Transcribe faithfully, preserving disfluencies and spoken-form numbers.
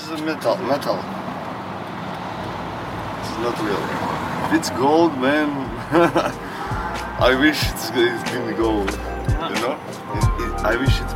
is metal. Metal. It's not real. If it's gold, man, I wish it's, it's been gold. You know? It, it, I wish it